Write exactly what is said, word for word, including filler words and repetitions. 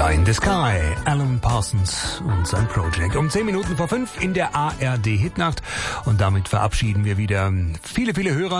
Eye in the Sky, Alan Parsons und sein Project. Um zehn Minuten vor fünf in der A R D Hitnacht. Und damit verabschieden wir wieder viele, viele Hörer.